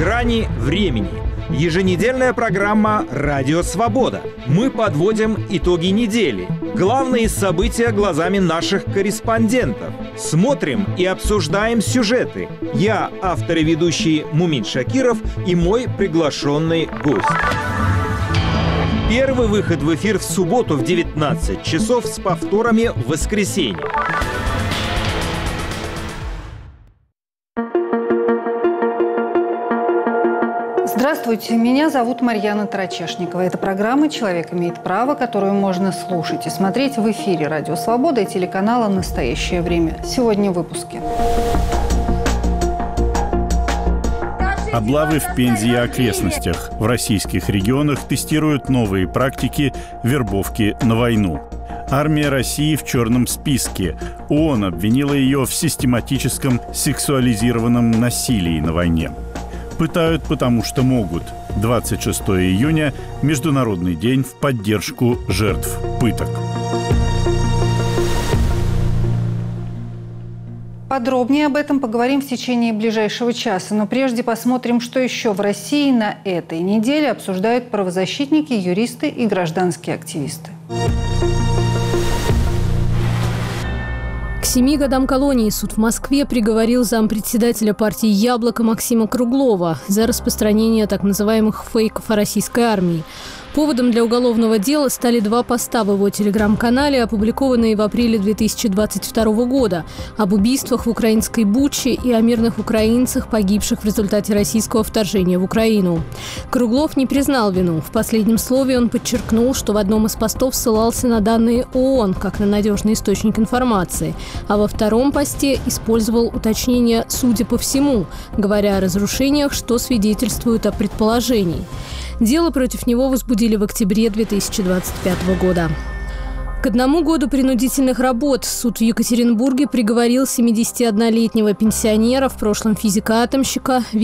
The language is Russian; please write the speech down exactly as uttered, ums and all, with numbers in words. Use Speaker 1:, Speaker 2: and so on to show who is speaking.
Speaker 1: Грани времени. Еженедельная программа «Радио Свобода». Мы подводим итоги недели. Главные события глазами наших корреспондентов. Смотрим и обсуждаем сюжеты. Я, автор и ведущий Мумин Шакиров, и мой приглашенный гость. Первый выход в эфир в субботу в девятнадцать часов с повторами в воскресенье.
Speaker 2: Здравствуйте, меня зовут Марьяна Тарачешникова. Это программа «Человек имеет право», которую можно слушать и смотреть в эфире «Радио Свобода» и телеканала «Настоящее время». Сегодня в выпуске.
Speaker 3: Облавы в Пензе и окрестностях. В российских регионах тестируют новые практики вербовки на войну. Армия России в черном списке. ООН обвинила ее в систематическом сексуализированном насилии на войне. Пытают, потому что могут. двадцать шестого июня – Международный день в поддержку жертв пыток.
Speaker 2: Подробнее об этом поговорим в течение ближайшего часа. Но прежде посмотрим, что еще в России на этой неделе обсуждают правозащитники, юристы и гражданские активисты.
Speaker 4: К семи годам колонии суд в Москве приговорил зампредседателя партии «Яблоко» Максима Круглова за распространение так называемых фейков о российской армии. Поводом для уголовного дела стали два поста в его телеграм-канале, опубликованные в апреле две тысячи двадцать второго года, об убийствах в украинской Буче и о мирных украинцах, погибших в результате российского вторжения в Украину. Круглов не признал вину. В последнем слове он подчеркнул, что в одном из постов ссылался на данные ООН, как на надежный источник информации, а во втором посте использовал уточнение «судя по всему», говоря о разрушениях, что свидетельствует о предположении. Дело против него возбудили в октябре две тысячи двадцать пятого года. К одному году принудительных работ суд в Екатеринбурге приговорил семидесятиоднолетнего пенсионера, в прошлом физика-атомщика,